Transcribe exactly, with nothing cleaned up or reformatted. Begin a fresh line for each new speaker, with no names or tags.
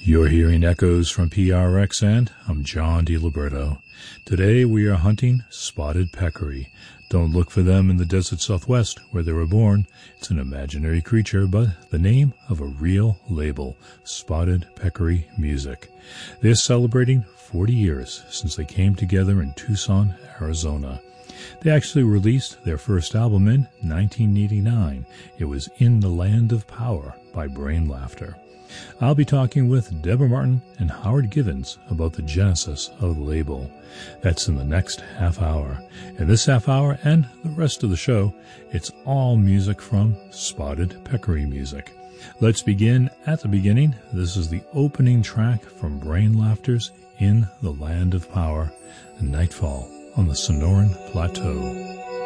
You're hearing echoes from P R X, and I'm John DiLiberto. Today we are hunting spotted peccary. Don't look for them in the desert southwest where they were born. It's an imaginary creature, but the name of a real label, Spotted Peccary Music. They're celebrating forty years since they came together in Tucson, Arizona. They actually released their first album in nineteen eighty-nine. It was In the Land of Power by Brain Laughter. I'll be talking with Deborah Martin and Howard Givens about the genesis of the label. That's in the next half hour. In this half hour and the rest of the show, it's all music from Spotted Peccary Music. Let's begin at the beginning. This is the opening track from Brain Laughter's In the Land of Power, Nightfall on the Sonoran Plateau.